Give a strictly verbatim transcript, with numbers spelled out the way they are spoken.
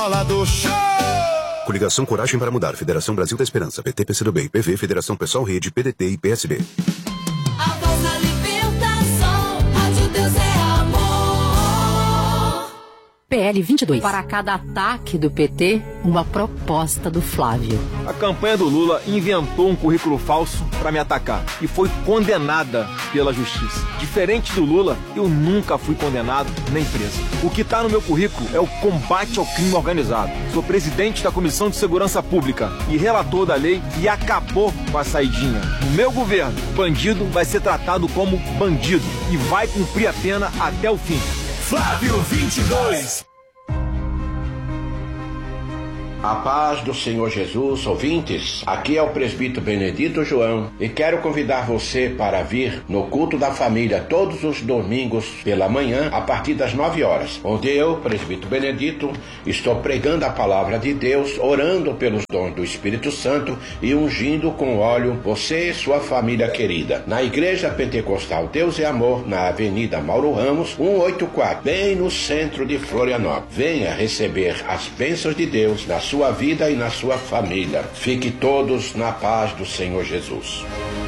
Do show! Coligação Coragem para Mudar, Federação Brasil da Esperança, P T, P C do B, P V, Federação Pessoal Rede, P D T e P S B. A voz da libertação, Rádio Deus é amor. P L vinte e dois. Para cada ataque do P T, uma proposta do Flávio. A campanha do Lula inventou um currículo falso para me atacar e foi condenada pela justiça. Diferente do Lula, eu nunca fui condenado nem preso. O que está no meu currículo é o combate ao crime organizado. Sou presidente da Comissão de Segurança Pública e relator da lei que acabou com a saidinha. No meu governo, bandido vai ser tratado como bandido e vai cumprir a pena até o fim. Flávio vinte e dois. A paz do Senhor Jesus, ouvintes, aqui é o presbítero Benedito João e quero convidar você para vir no culto da família todos os domingos pela manhã a partir das nove horas, onde eu, presbítero Benedito, estou pregando a palavra de Deus, orando pelos dons do Espírito Santo e ungindo com óleo você e sua família querida. Na Igreja Pentecostal Deus é Amor, na Avenida Mauro Ramos, cento e oitenta e quatro, bem no centro de Florianópolis. Venha receber as bênçãos de Deus na sua vida e na sua família. Fique todos na paz do Senhor Jesus.